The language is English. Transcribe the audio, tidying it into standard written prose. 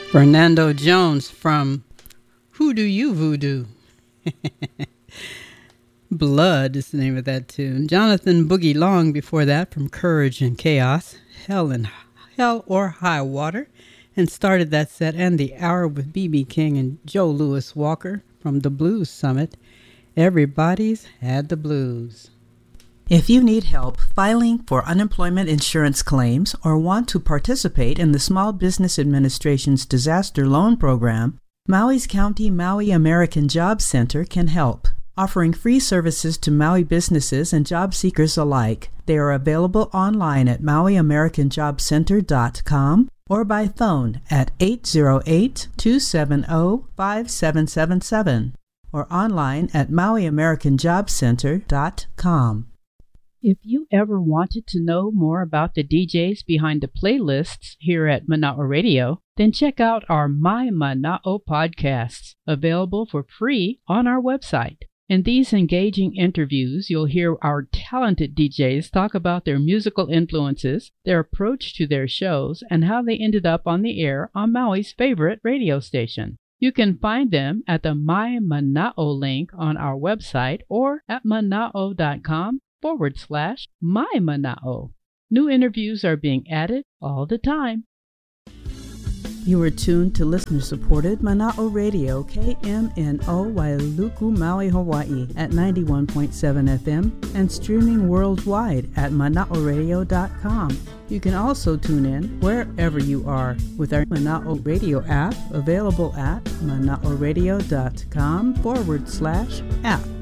Fernando Jones from Who Do You Voodoo? Blood is the name of that tune. Jonathan Boogie Long before that from Courage and Chaos, Hell or High Water, and started that set and the hour with B.B. King and Joe Louis Walker from the Blues Summit. Everybody's had the blues. If you need help filing for unemployment insurance claims or want to participate in the Small Business Administration's Disaster Loan Program, Maui's County Maui American Job Center can help, offering free services to Maui businesses and job seekers alike. They are available online at mauiamericanjobcenter.com or by phone at 808-270-5777 or online at mauiamericanjobcenter.com. If you ever wanted to know more about the DJs behind the playlists here at Mana'o Radio, then check out our My Mana'o podcasts, available for free on our website. In these engaging interviews, you'll hear our talented DJs talk about their musical influences, their approach to their shows, and how they ended up on the air on Maui's favorite radio station. You can find them at the My Mana'o link on our website or at mana'o.com/My Mana'o. New interviews are being added all the time. You are tuned to listener-supported Mana'o Radio, KMNO Wailuku, Maui, Hawaii at 91.7 FM and streaming worldwide at mana'oradio.com. You can also tune in wherever you are with our Mana'o Radio app, available at mana'oradio.com/app.